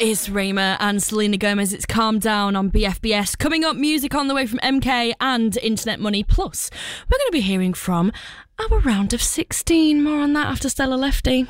It's Rayma and Selena Gomez. It's Calm Down on BFBS. Coming up, music on the way from MK and Internet Money. Plus, we're going to be hearing from our round of 16. More on that after Stella Lefty.